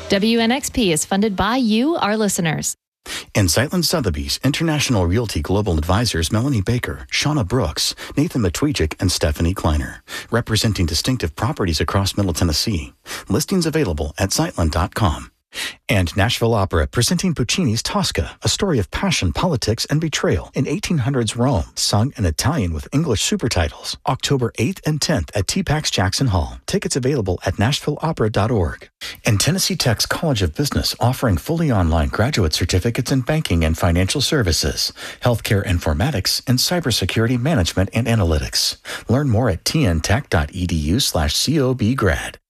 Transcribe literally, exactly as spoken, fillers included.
W N X P is funded by you, our listeners. And Zeitlin Sotheby's International Realty Global Advisors Melanie Baker, Shauna Brooks, Nathan Matwijik, and Stephanie Kleiner, representing distinctive properties across Middle Tennessee. Listings available at zeitlin dot com. And Nashville Opera presenting Puccini's Tosca, a story of passion, politics, and betrayal in eighteen hundreds Rome, sung in Italian with English supertitles. October eighth and tenth at T PAX Jackson Hall. Tickets available at nashville opera dot org. And Tennessee Tech's College of Business offering fully online graduate certificates in banking and financial services, healthcare informatics, and cybersecurity management and analytics. Learn more at t n tech dot e d u slash c o b grad.